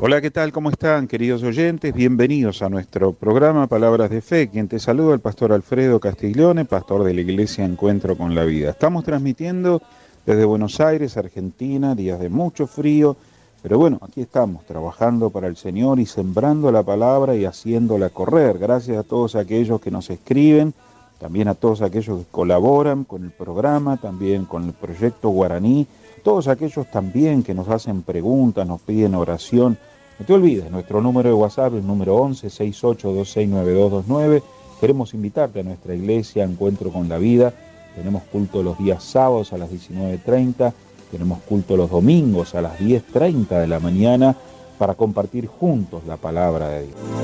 Hola, ¿qué tal? ¿Cómo están, queridos oyentes? Bienvenidos a nuestro programa Palabras de Fe. Quien te saluda, el pastor Alfredo Castiglione, pastor de la Iglesia Encuentro con la Vida. Estamos transmitiendo desde Buenos Aires, Argentina, días de mucho frío, pero bueno, aquí estamos trabajando para el Señor y sembrando la palabra y haciéndola correr. Gracias a todos aquellos que nos escriben, también a todos aquellos que colaboran con el programa, también con el proyecto Guaraní, todos aquellos también que nos hacen preguntas, nos piden oración. No te olvides, nuestro número de WhatsApp es el número 11-68269229. Queremos invitarte a nuestra iglesia Encuentro con la Vida. Tenemos culto los días sábados a las 19:30, tenemos culto los domingos a las 10:30 de la mañana para compartir juntos la palabra de Dios.